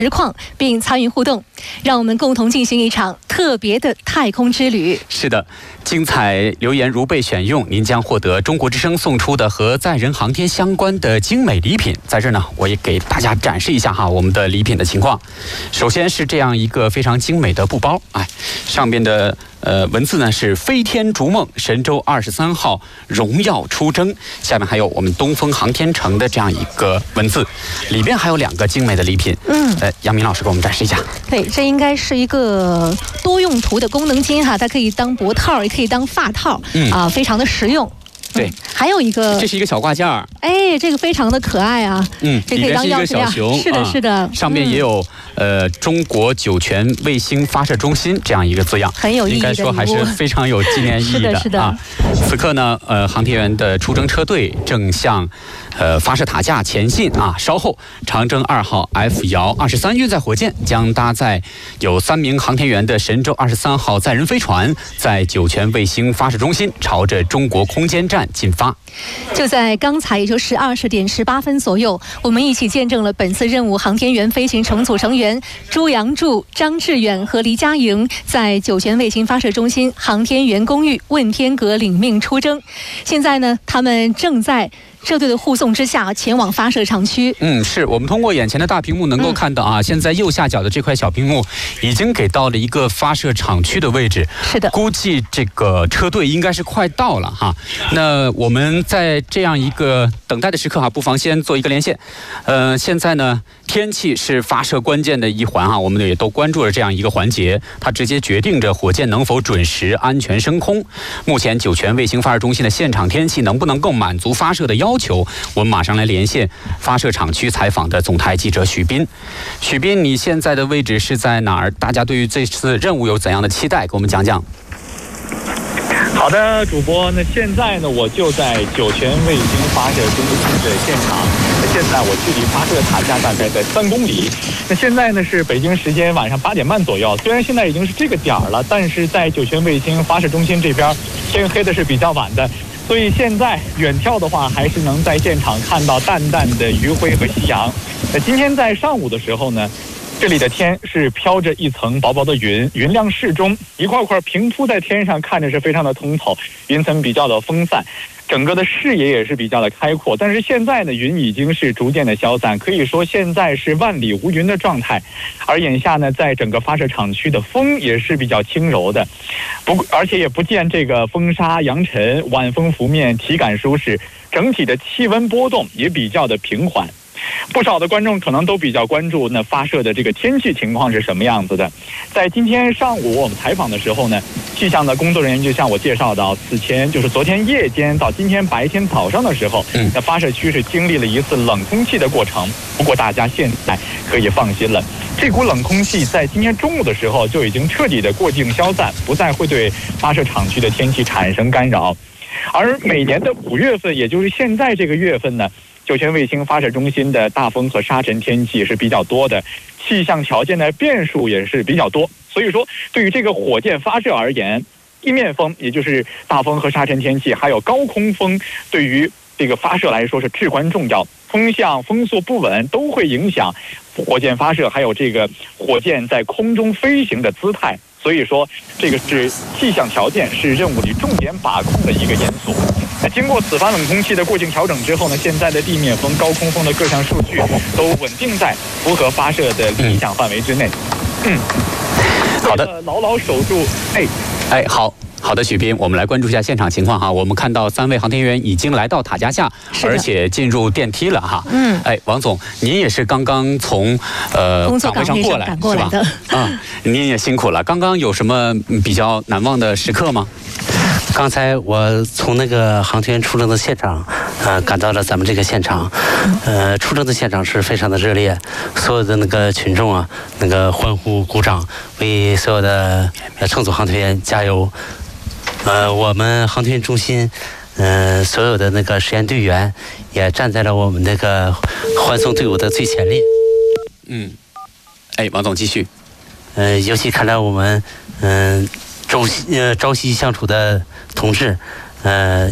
实况，并参与互动，让我们共同进行一场特别的太空之旅。 是的，精彩留言如被选用，您将获得中国之声送出的和载人航天相关的精美礼品。在这儿呢，我也给大家展示一下我们的礼品的情况。首先是这样一个非常精美的布包，上面的文字呢是飞天逐梦，神舟23号荣耀出征。下面还有我们东风航天城的这样一个文字，里边还有2个精美的礼品。杨明老师给我们展示一下。 对，这应该是一个多用途的功能巾它可以当脖套，也可以当发套，非常的实用。 对， 还有一个， 这是一个小挂件儿， 这个非常的可爱啊。这可以当钥匙链。是的，是的。 上面也有中国酒泉卫星发射中心这样一个字样， 很有意义的。 应该说还是非常有纪念意义的。 是的，是的。 此刻呢，航天员的出征车队正向发射塔架前进稍后，长征2号 F 遥23运载火箭将搭载有3名航天员的神舟23号载人飞船，在酒泉卫星发射中心朝着中国空间站进发。 就在刚才，也就是20点18分左右，我们一起见证了本次任务航天员飞行乘组成员朱杨柱、张志远和黎佳莹在酒泉卫星发射中心航天员公寓问天阁领命出征。现在呢，他们正在车队的护送之下前往发射场区。 是我们通过眼前的大屏幕能够看到现在右下角的这块小屏幕已经给到了一个发射场区的位置。 是的， 估计这个车队应该是快到了那我们在这样一个等待的时刻不妨先做一个连线。现在呢，天气是发射关键的一环我们也都关注了这样一个环节，它直接决定着火箭能否准时安全升空。目前酒泉卫星发射中心的现场天气能不能够满足发射的要求？我们马上来连线发射场区采访的总台记者许斌。许斌，你现在的位置是在哪儿？大家对于这次任务有怎样的期待？给我们讲讲。 好的，主播，那现在呢，我就在酒泉卫星发射中心的现场。现在我距离发射塔架大概在3公里。那现在呢是北京时间晚上8点半左右。虽然现在已经是这个点儿了，但是在酒泉卫星发射中心这边天黑的是比较晚的，所以现在远眺的话，还是能在现场看到淡淡的余晖和夕阳。那今天在上午的时候呢，这里的天是飘着一层薄薄的云，云量适中，一块块平铺在天上，看着是非常的通透，云层比较的分散，整个的视野也是比较的开阔。但是现在呢，云已经是逐渐的消散，可以说现在是万里无云的状态。而眼下呢，在整个发射场区的风也是比较轻柔的，而且也不见这个风沙扬尘，晚风拂面，体感舒适，整体的气温波动也比较的平缓。不少的观众可能都比较关注那发射的这个天气情况是什么样子的。在今天上午我们采访的时候呢，气象的工作人员就向我介绍到，此前就是昨天夜间到今天白天早上的时候，那发射区是经历了一次冷空气的过程。不过大家现在可以放心了，这股冷空气在今天中午的时候就已经彻底的过境消散，不再会对发射场区的天气产生干扰。而每年的5月份，也就是现在这个月份呢，酒泉卫星发射中心的大风和沙尘天气是比较多的，气象条件的变数也是比较多。所以说，对于这个火箭发射而言，地面风也就是大风和沙尘天气，还有高空风，对于这个发射来说是至关重要。风向、风速不稳都会影响火箭发射，还有这个火箭在空中飞行的姿态。所以说，这个是气象条件是任务里重点把控的一个因素。那经过此番冷空气的过境调整之后呢，现在的地面风、高空风的各项数据都稳定在符合发射的理想范围之内。 好的， 牢牢守住。 好的，许斌，我们来关注一下现场情况我们看到3位航天员已经来到塔架下，而且进入电梯了王总，您也是刚刚从岗位上过来是吧？您也辛苦了。刚刚有什么比较难忘的时刻吗？ 刚才我从那个航天员出征的现场，赶到了咱们这个现场，出征的现场是非常的热烈，所有的那个群众那个欢呼鼓掌，为所有的乘组航天员加油。我们航天中心，所有的那个实验队员也站在了我们那个欢送队伍的最前列。 王总继续。 尤其看到我们朝夕相处的同志，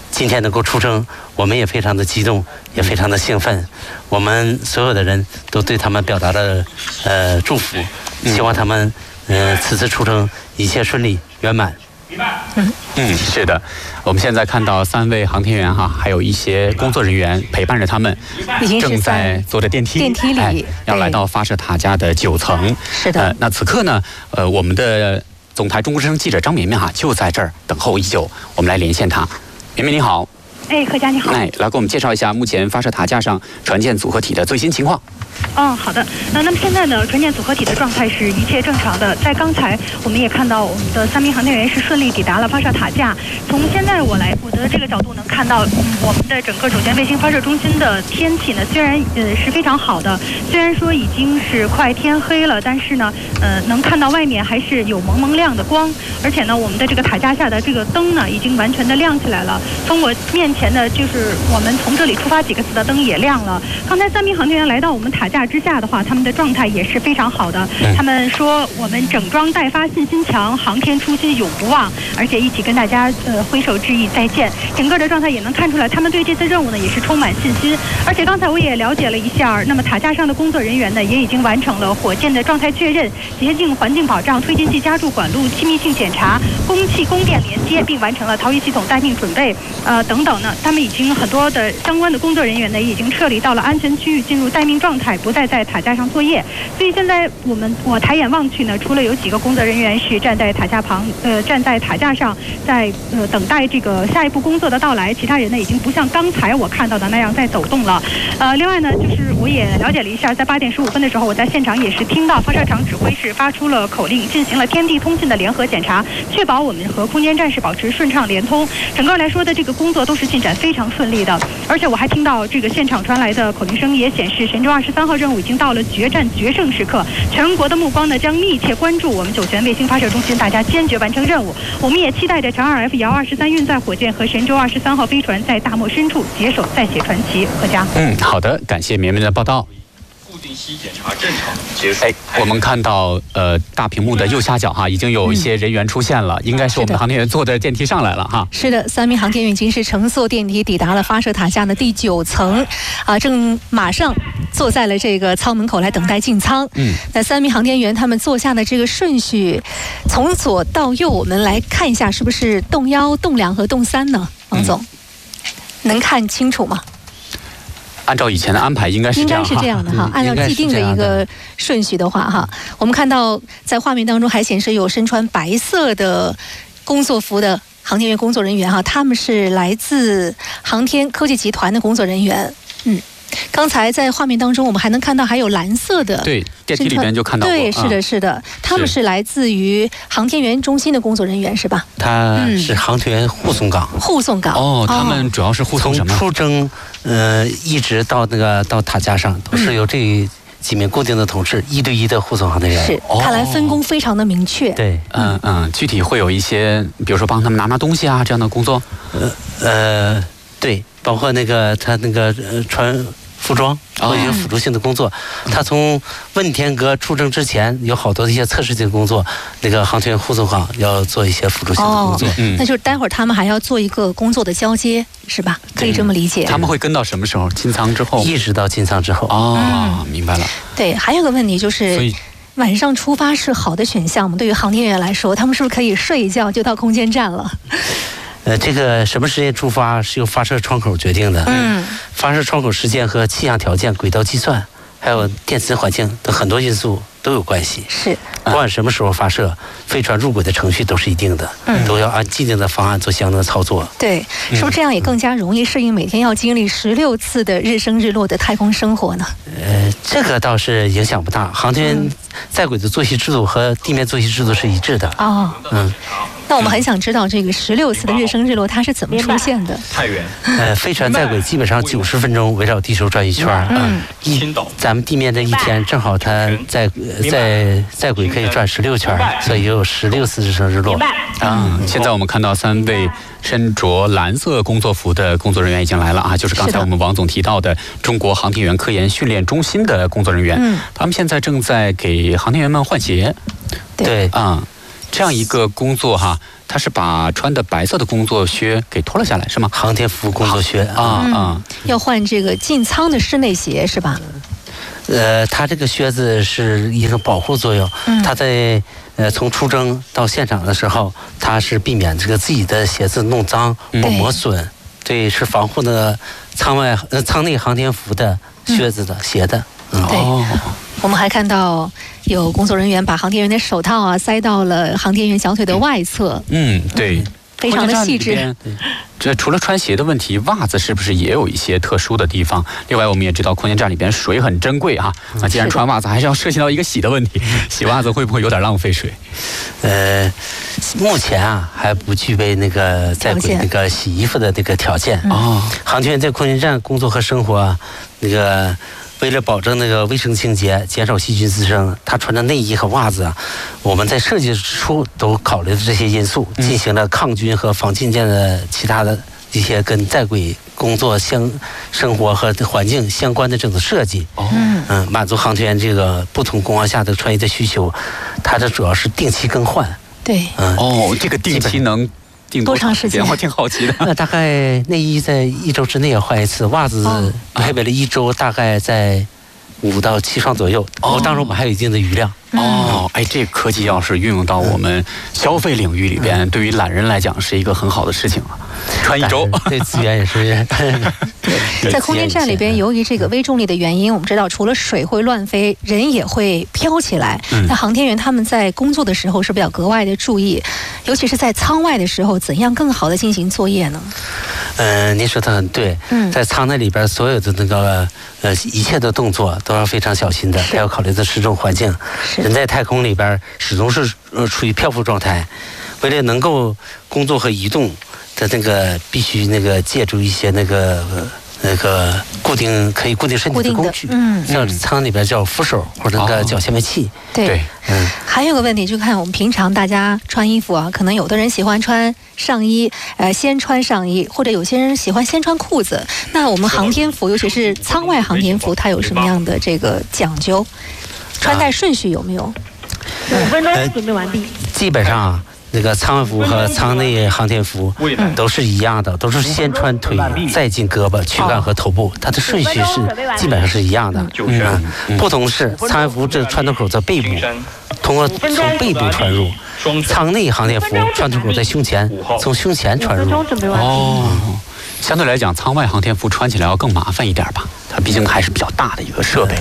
今天能够出征，我们也非常的激动，也非常的兴奋。我们所有的人都对他们表达了祝福，希望他们此次出征一切顺利圆满。 是的，我们现在看到3位航天员哈，还有一些工作人员陪伴着他们，正在坐着电梯里， 要来到发射塔架的9层。 是的， 那此刻呢，我们的总台中国之声记者张绵绵哈就在这儿等候已久，我们来连线他。绵绵你好。 何佳你好。 来给我们介绍一下目前发射塔架上船舰组合体的最新情况。 好的。那么现在呢，船舰组合体的状态是一切正常的。在刚才我们也看到，我们的3名航天员是顺利抵达了发射塔架。从现在我的这个角度能看到，我们的整个首潜卫星发射中心的天气呢，虽然是非常好的，虽然说已经是快天黑了，但是呢，能看到外面还是有蒙蒙亮的光，而且呢，我们的这个塔架下的这个灯呢，已经完全的亮起来了。从我面前的就是我们从这里出发几个次的灯也亮了。刚才3名航天员来到我们塔架之下的话，他们的状态也是非常好的。他们说我们整装待发，信心强，航天初心永不忘，而且一起跟大家挥手致意再见。整个的状态也能看出来，他们对这次任务呢也是充满信心。而且刚才我也了解了一下，那么塔架上的工作人员呢也已经完成了火箭的状态确认、洁净环境保障、推进器加注管路气密性检查、供气供电连接，并完成了逃逸系统待命准备等等呢。他们已经很多的相关的工作人员呢已经撤离到了安全区域，进入待命状态，不再在塔架上作业。所以现在我抬眼望去呢，除了有几个工作人员是站在塔架旁，站在塔架上，在等待这个下一步工作的到来，其他人呢已经不像刚才我看到的那样在走动了。另外呢，就是我也了解了一下，在8点15分的时候，我在现场也是听到发射场指挥室发出了口令，进行了天地通信的联合检查，确保我们和空间站是保持顺畅连通。整个来说的这个工作都是进展非常顺利的。而且我还听到这个现场传来的口令声也显示，神舟23号任务已经到了决战决胜时刻，全国的目光呢将密切关注我们9泉卫星发射中心，大家坚决完成任务。我们也期待着长2F遥23运载火箭和神舟23号飞船在大漠深处携手再写传奇。何佳。 好的，感谢绵绵的报道。 固定期检查正常结束。 我们看到大屏幕的右下角哈，已经有一些人员出现了，应该是我们的航天员坐的电梯上来了哈。 是的，3名航天员已经是乘坐电梯抵达了发射塔架的第9层，正马上坐在了这个舱门口来等待进舱。那3名航天员他们坐下的这个顺序，从左到右，我们来看一下是不是动1、动2和动3呢？王总，能看清楚吗？ 按照以前的安排，应该是这样的哈。按照既定的一个顺序的话哈，我们看到在画面当中还显示有身穿白色的工作服的航天员工作人员哈，他们是来自航天科技集团的工作人员。刚才在画面当中，我们还能看到还有蓝色的， 对，电梯里面就看到过。 对，是的，他们是来自于航天员中心的工作人员，是吧？ 他是航天员护送岗。 他们主要是护送什么？ 从出征，一直到到塔架上，都是由这几名固定的同事1对1的护送航天员。 是，看来分工非常的明确。 对， 具体会有一些，比如说帮他们拿东西啊这样的工作。 对，包括他穿服装或一些辅助性的工作。他从问天阁出征之前，有好多的一些测试性工作，航天员护送岗要做一些辅助性的工作。 那就是待会儿他们还要做一个工作的交接，是吧？可以这么理解。 他们会跟到什么时候？进舱之后？ 一直到进舱之后。 明白了。 对，还有个问题就是，晚上出发是好的选项吗？对于航天员来说，他们是不是可以睡一觉就到空间站了？ 这个什么时间出发是由发射窗口决定的。发射窗口时间和气象条件、轨道计算，还有电磁环境等很多因素都有关系。 是， 不管什么时候发射，飞船入轨的程序都是一定的，都要按既定的方案做相应的操作。 对，是不是这样也更加容易适应每天要经历16次的日升日落的太空生活呢？ 这个倒是影响不大。航天员在轨的作息制度和地面作息制度是一致的。 那我们很想知道这个16次的日升日落它是怎么出现的？ 太原。 飞船在轨基本上90分钟围绕地球转一圈。咱们地面这一天正好它在轨可以转16圈，所以有16次日升日落。 现在我们看到3位身着蓝色工作服的工作人员已经来了啊，就是刚才我们王总提到的中国航天员科研训练中心的工作人员。他们现在正在给航天员们换鞋。 对。 这样一个工作哈，他是把穿的白色的工作靴给脱了下来，是吗？ 航天服工作靴要换这个进舱的室内鞋是吧？ 它这个靴子是一个保护作用，它在从出征到现场的时候，它是避免这个自己的鞋子弄脏或磨损，对，是防护那个舱内航天服的靴子的鞋的。 对。我们还看到有工作人员把航天员的手套塞到了航天员小腿的外侧。 对。 非常的细致。 这除了穿鞋的问题，袜子是不是也有一些特殊的地方？另外，我们也知道空间站里边水很珍贵哈。那既然穿袜子，还是要涉及到一个洗的问题。洗袜子会不会有点浪费水？ 目前还不具备那个在那个洗衣服的这个条件。航天员在空间站工作和生活，那个为了保证那个卫生清洁，减少细菌滋生，他穿的内衣和袜子我们在设计之初都考虑了这些因素，进行了抗菌和防进件的其他的一些跟在轨工作生活和环境相关的这种设计。满足航天员这个不同工况下的穿衣的需求。它这主要是定期更换。 对。 这个定期能定多长时间？ 我挺好奇的。 那大概内衣在1周之内要换一次，袜子配备了1周，大概在5到7双左右。当然我们还有一定的余量。 这科技要是运用到我们消费领域里边，对于懒人来讲是一个很好的事情啊。穿1周， 对资源也是。 在空间站里边，由于这个微重力的原因，我们知道除了水会乱飞，人也会飘起来。那航天员他们在工作的时候是不是要格外的注意？尤其是在舱外的时候，怎样更好的进行作业呢？ 您说的很对。在舱内里边，所有的那个一切的动作都要非常小心的，还要考虑的失重环境。人在太空里边始终是处于漂浮状态，为了能够工作和移动的那个，必须那个借助一些那个可以固定身体的工具，像舱里边叫扶手或者那个脚纤维器。 对。还有个问题，就看我们平常大家穿衣服可能有的人喜欢穿上衣，先穿上衣，或者有些人喜欢先穿裤子。那我们航天服，尤其是舱外航天服，它有什么样的这个讲究？穿戴顺序有没有 ？5分钟准备完毕。 基本上那个舱外服和舱内航天服都是一样的，都是先穿腿，再进胳膊、躯干和头部，它的顺序是基本上是一样的。不同是舱外服这穿透口在背部，通过从背部穿入；舱内航天服穿透口在胸前，从胸前穿入。 相对来讲，舱外航天服穿起来要更麻烦一点吧？它毕竟还是比较大的一个设备。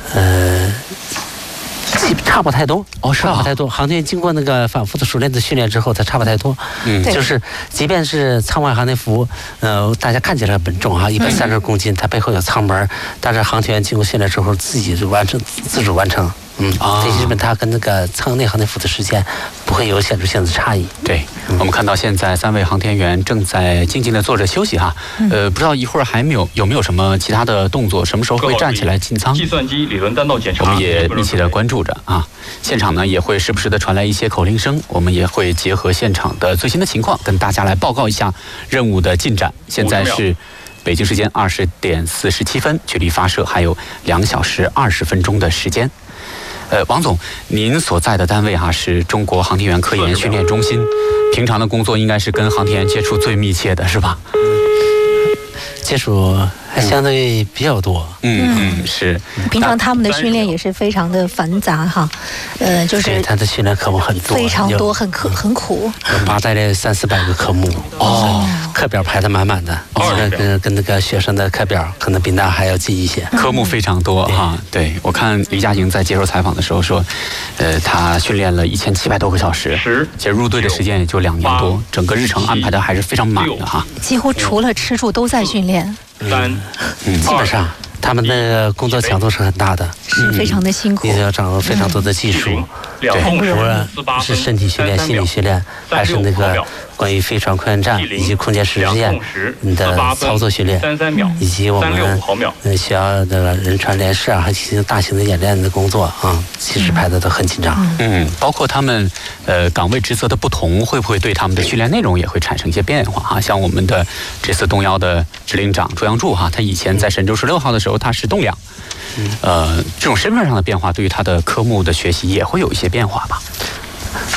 差不太多差不太多。航天员经过那个反复的熟练的训练之后，它差不太多。就是即便是舱外航天服，大家看起来很重130公斤，它背后有舱门，但是航天员经过训练之后自主完成。基本它跟那个舱内航天服的时间不会有显著性的差异。 对，我们看到现在3位航天员正在静静的坐着休息哈。不知道一会儿有没有什么其他的动作，什么时候会站起来进舱？ 计算机理论弹道检查， 我们也密切的关注着啊。现场呢也会时不时的传来一些口令声，我们也会结合现场的最新的情况，跟大家来报告一下任务的进展。现在是北京时间20点47分，距离发射还有2小时20分钟的时间。王总，您所在的单位是中国航天员科研训练中心，平常的工作应该是跟航天员接触最密切的，是吧？ 接触还相对比较多。 是。 平常他们的训练也是非常的繁杂就是他的训练科目很多， 非常多，很苦。 8代了300-400个科目。课表排得满满的，跟那个学生的课表可能比那还要近一些。 科目非常多对，我看李佳莹在接受采访的时候说，他训练了1700多个小时，其实入队的时间也就2年多，整个日程安排的还是非常满的几乎除了吃住都在训练。 基本上他们的工作强度是很大的， 是非常的辛苦， 也要掌握非常多的技术。无论是身体训练、心理训练，还是那个关于飞船空间站以及空间实验的操作训练，以及我们需要的人船联试还进行大型的演练的工作其实排的都很紧张。 包括他们岗位职责的不同，会不会对他们的训练内容也会产生一些变化像我们的这次东幺的指令长朱阳柱他以前在神舟16号的时候他是栋梁。这种身份上的变化，对于他的科目的学习也会有一些变化吧？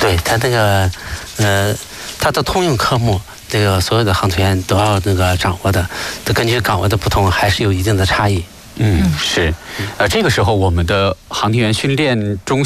对，它那个它的通用科目，这个所有的航天员都要那个掌握的，根据岗位的不同，还是有一定的差异。 是，这个时候我们的航天员训练中